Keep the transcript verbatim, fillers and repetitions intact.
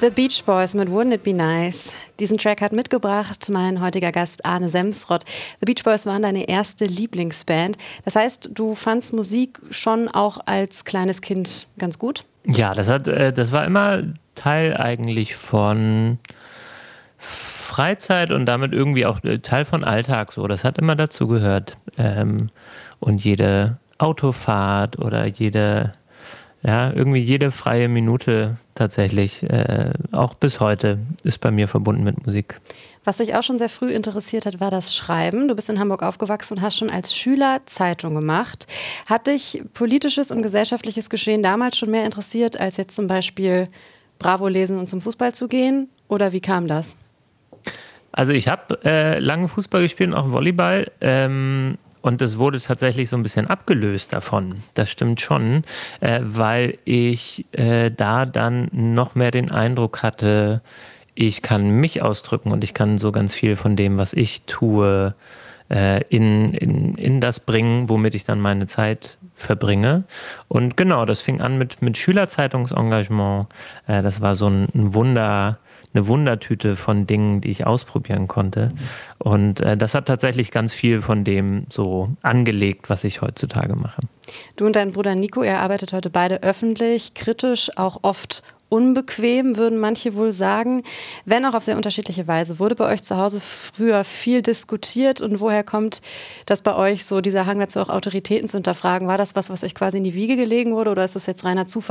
The Beach Boys mit Wouldn't It Be Nice. Diesen Track hat mitgebracht mein heutiger Gast Arne Semsrott. The Beach Boys waren deine erste Lieblingsband. Das heißt, du fandst Musik schon auch als kleines Kind ganz gut? Ja, das hat, äh, das war immer Teil eigentlich von Freizeit und damit irgendwie auch Teil von Alltag. So, das hat immer dazu gehört. Ähm, und jede Autofahrt oder jede, ja, irgendwie jede freie Minute tatsächlich, äh, auch bis heute, ist bei mir verbunden mit Musik. Was dich auch schon sehr früh interessiert hat, war das Schreiben. Du bist in Hamburg aufgewachsen und hast schon als Schüler Zeitung gemacht. Hat dich politisches und gesellschaftliches Geschehen damals schon mehr interessiert, als jetzt zum Beispiel Bravo lesen und zum Fußball zu gehen? Oder wie kam das? Also ich habe äh, lange Fußball gespielt und auch Volleyball. Ähm, und es wurde tatsächlich so ein bisschen abgelöst davon. Das stimmt schon, äh, weil ich äh, da dann noch mehr den Eindruck hatte, ich kann mich ausdrücken und ich kann so ganz viel von dem, was ich tue, äh, in, in, in das bringen, womit ich dann meine Zeit verbringe. Und genau, das fing an mit, mit Schülerzeitungsengagement. Äh, das war so ein, ein Wunder, eine Wundertüte von Dingen, die ich ausprobieren konnte. Und äh, das hat tatsächlich ganz viel von dem so angelegt, was ich heutzutage mache. Du und dein Bruder Nico, ihr arbeitet heute beide öffentlich, kritisch, auch oft unbequem, würden manche wohl sagen, wenn auch auf sehr unterschiedliche Weise. Wurde bei euch zu Hause früher viel diskutiert und woher kommt das bei euch so, dieser Hang dazu, auch Autoritäten zu hinterfragen? War das was, was euch quasi in die Wiege gelegen wurde oder ist das jetzt reiner Zufall?